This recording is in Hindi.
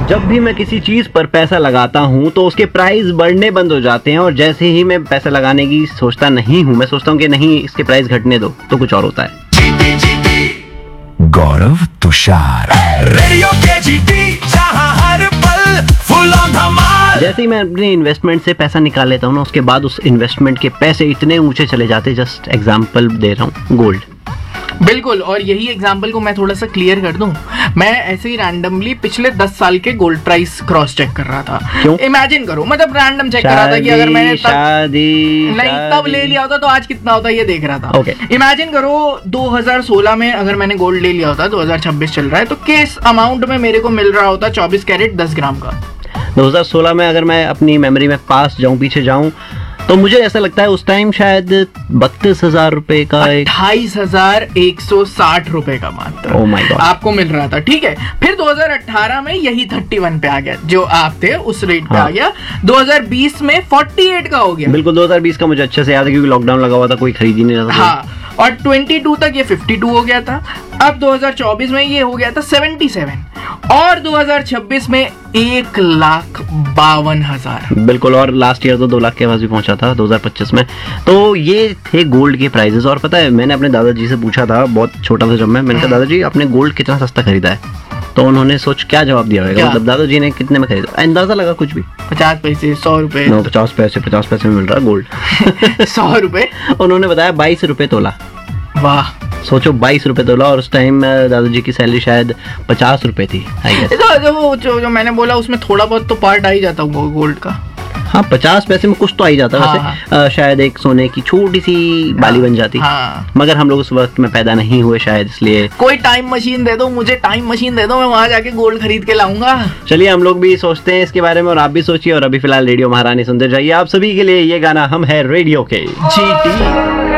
जब भी मैं किसी चीज पर पैसा लगाता हूँ तो उसके प्राइस बढ़ने बंद हो जाते हैं, और जैसे ही मैं पैसा लगाने की सोचता नहीं हूँ, मैं सोचता हूँ कि नहीं इसके प्राइस घटने दो, तो कुछ और होता है। गौरव तुषार, रेडियो KGP, जहां हर पल फुल ऑन धमाल। जैसे ही मैं अपने इन्वेस्टमेंट से पैसा निकाल लेता हूँ ना, उसके बाद उस इन्वेस्टमेंट के पैसे इतने ऊंचे चले जाते हैं। जस्ट एग्जांपल दे रहा हूँ, गोल्ड। बिल्कुल, और यही एग्जाम्पल को मैं थोड़ा सा क्लियर कर दूं। मैं ऐसे ही रैंडमली पिछले 10 साल के गोल्ड प्राइस क्रॉस चेक कर रहा था। क्यों? इमेजिन करो, मतलब रैंडम चेक कर रहा था कि अगर मैंने तब ले लिया होता तो आज कितना होता, ये देख रहा था। इमेजिन करो 2016 में अगर मैंने गोल्ड ले लिया होता, 2026 चल रहा है, तो किस अमाउंट में मेरे को मिल रहा होता 24 कैरेट 10 ग्राम का। 2016 में अगर मैं अपनी मेमोरी में पास जाऊं, पीछे जाऊं, तो मुझे ऐसा लगता है उस टाइम शायद 32,000 रुपए का 28,160 रुपए का मात्र Oh my God. आपको मिल रहा था। ठीक है, फिर 2018 में यही 31 पे आ गया, जो आप थे उस रेट पे आ गया। 2020 में 48 का हो गया। बिल्कुल, 2020 का मुझे अच्छे से याद है क्योंकि लॉकडाउन लगा हुआ था, कोई खरीद ही नहीं रहा था। हाँ, और 22 तक ये 52 हो गया था। अब 2024 में ये हो गया था 77, और 2026 में 1,52,000। बिल्कुल, और लास्ट ईयर तो 2 लाख के पास भी पहुंचा था 2025 में। तो ये थे गोल्ड के प्राइसेस। और पता है, मैंने अपने दादाजी से पूछा था, बहुत छोटा था जब मैंने कहा दादाजी आपने गोल्ड कितना सस्ता खरीदा है, तो उन्होंने सोच क्या जवाब दिया होगा, मतलब दादाजी ने कितने में खरीदा, अंदाजा लगा कुछ भी? 50 पैसे, 100 रुपए। 50 पैसे में मिल रहा है गोल्ड। 100 रुपए। उन्होंने बताया 22 रुपए तोला। वाह, सोचो 22 रुपए तोला, और उस टाइम दादाजी की सैलरी शायद 50 रुपए थी। जो मैंने बोला उसमें थोड़ा बहुत तो पार्ट आ ही जाता गोल्ड का। हाँ, 50 पैसे में कुछ तो आ ही जाता। वैसे शायद एक सोने की छोटी सी बाली बन जाती। मगर हम लोग उस वक्त में पैदा नहीं हुए शायद, इसलिए। कोई टाइम मशीन दे दो, मुझे टाइम मशीन दे दो, मैं वहां जाके गोल्ड खरीद के लाऊंगा। चलिए, हम लोग भी सोचते हैं इसके बारे में, और आप भी सोचिए। और अभी फिलहाल रेडियो महारानी सुनते जाइए। आप सभी के लिए ये गाना हम है रेडियो के GT।